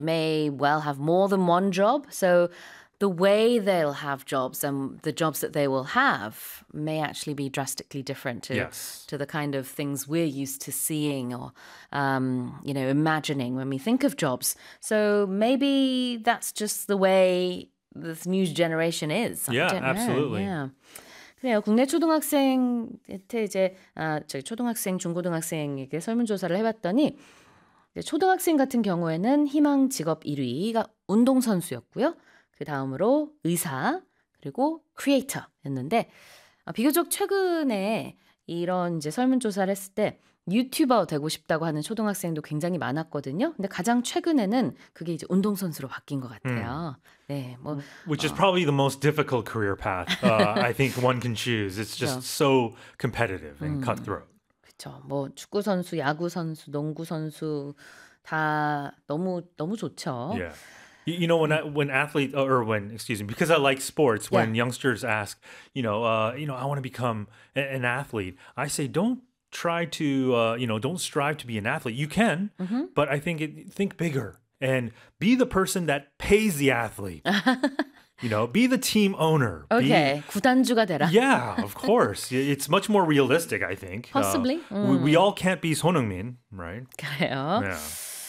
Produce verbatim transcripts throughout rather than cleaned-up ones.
may well have more than one job. So the way they'll have jobs and the jobs that they will have may actually be drastically different to, Yes. to the kind of things we're used to seeing or, um, you know, imagining when we think of jobs. So maybe that's just the way this new generation is. I Yeah, don't know. absolutely. Yeah. 그래요. 국내 초등학생한테 이제 아, 저기 초등학생, 중고등학생에게 설문조사를 해봤더니 이제 초등학생 같은 경우에는 희망 직업 일 위가 운동선수였고요. 그 다음으로 의사 그리고 크리에이터였는데 아, 비교적 최근에 이런 이제 설문조사를 했을 때 유튜버 되고 싶다고 하는 초등학생도 굉장히 많았거든요. 근데 가장 최근에는 그게 이제 운동선수로 바뀐 것 같아요. 네, 뭐 Which is probably the most difficult career path uh, I think one can choose. It's just so competitive and cutthroat. 그렇죠. 뭐 축구 선수, 야구 선수, 농구 선수 다 너무 너무 좋죠. Yeah. You, you know, when I, when athlete or when excuse me, because I like sports, when Yeah. youngsters ask, you know, uh, you know, I want to become a- an athlete, I say, don't try to, uh, you know, don't strive to be an athlete. You can, but I think it, think bigger and be the person that pays the athlete. You know, be the team owner. Be- Okay, 구단주가 되라. yeah, of course. It's much more realistic, I think. Possibly. Uh, we, we all can't be Son Heung-min, right? 그래요. Yeah.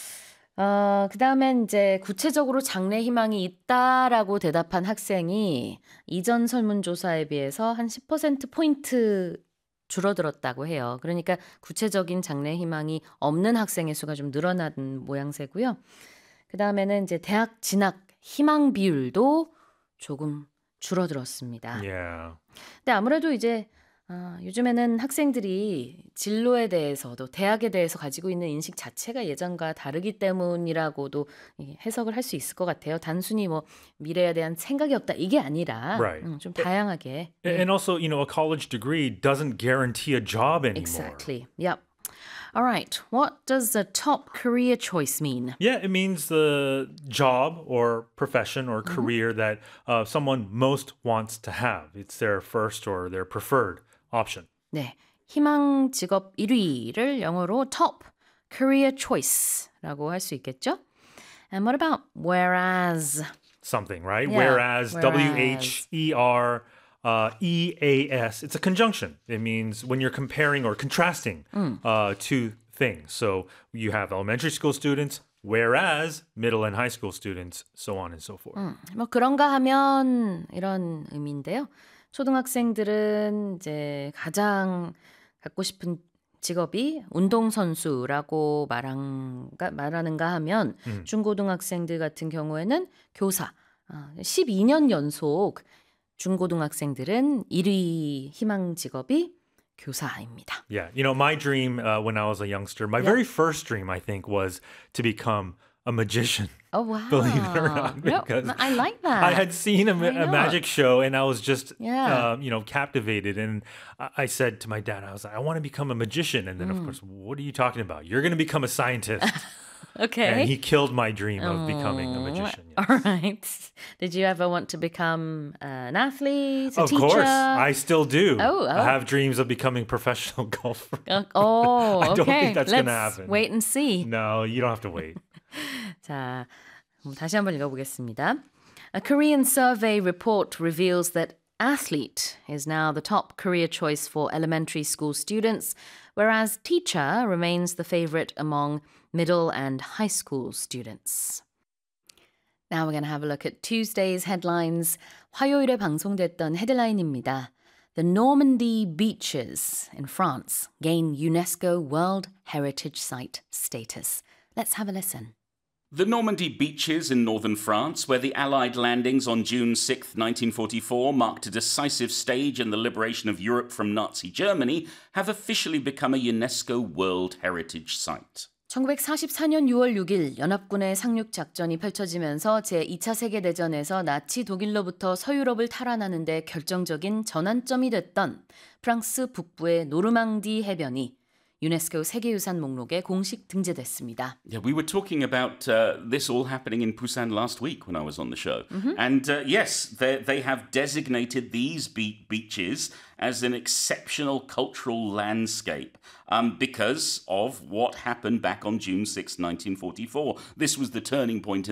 어, 그다음엔 이제 구체적으로 장래 희망이 있다라고 대답한 학생이 이전 설문조사에 비해서 한 십 퍼센트 포인트 줄어들었다고 해요. 그러니까 구체적인 장래 희망이 없는 학생의 수가 좀 늘어난 모양새고요. 그다음에는 이제 대학 진학 희망 비율도 조금 줄어들었습니다. Yeah. 근데 아무래도 이제 아, 요즘에는 학생들이 진로에 대해서도 대학에 대해서 가지고 있는 인식 자체가 예전과 다르기 때문이라고도 이, 해석을 할 수 있을 것 같아요. 단순히 뭐 미래에 대한 생각이 없다 이게 아니라 Right. 음, 좀 다양하게. And and also, you know, a college degree doesn't guarantee a job anymore. Exactly. Yep. All right. What does the top career choice mean? Yeah, it means the job or profession or career that uh, someone most wants to have. It's their first or their preferred option. 네. 희망 직업 일 위를 영어로 top career choice라고 할 수 있겠죠? And what about whereas? Something, right? Yeah, Whereas, whereas. W H E R uh, E A S, it's a conjunction. It means when you're comparing or contrasting uh, two things. So you have elementary school students, whereas middle and high school students, so on and so forth. 음, 뭐 그런가 하면 이런 의미인데요. 초등학생들은 이제 가장 갖고 싶은 직업이 운동선수라고 말한가, 말하는가 하면 음. 중고등학생들 같은 경우에는 교사. 아, 십이 년 연속 중고등학생들은 일 위 희망 직업이 교사입니다. Yeah, you know, my dream uh, when I was a youngster, my Yeah. very first dream, I think, was to become a magician. Oh, wow. Believe it or not, No, because I like that. I had seen a, ma- Why a magic not? show and I was just, Yeah. uh, you know, captivated. And I, I said to my dad, I was like, I want to become a magician. And then, Mm. of course, what are you talking about? You're going to become a scientist. Okay. And he killed my dream of becoming a magician. yes. All right. Did you ever want to become an athlete, a Of teacher? course, I still do. Oh, oh. I have dreams of becoming a professional golfer. Uh, oh, I don't okay. think that's Let's gonna happen. wait and see. No, you don't have to wait. 자, 그럼 다시 한번 읽어보겠습니다. A Korean survey report reveals that athlete is now the top career choice for elementary school students, whereas teacher remains the favorite among middle and high school students. Now we're going to have a look at Tuesday's headlines. 화요일에 방송됐던 헤드라인입니다. The Normandy beaches in France gain UNESCO World Heritage Site status. Let's have a listen. The Normandy beaches in northern France, where the Allied landings on June sixth, nineteen forty-four marked a decisive stage in the liberation of Europe from Nazi Germany, have officially become a UNESCO World Heritage Site. 천구백사십사 년 유월 육 일 연합군의 상륙 작전이 펼쳐지면서 제이 차 세계대전에서 나치 독일로부터 서유럽을 탈환하는 데 결정적인 전환점이 됐던 프랑스 북부의 노르망디 해변이 유네스코 세계유산 목록에 공식 등재됐습니다. Yeah, we were talking about uh, this all happening in Busan last week when I was on the show. And uh, yes, they, they have designated these be- beaches as an exceptional cultural landscape um, because of what happened back on June sixth, nineteen forty-four. This was the turning point in